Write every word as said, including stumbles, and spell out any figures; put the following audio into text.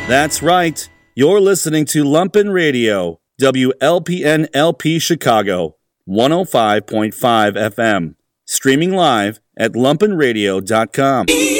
That's right. You're listening to Lumpen Radio, W L P N L P Chicago, one oh five point five F M. Streaming live at lumpen radio dot com.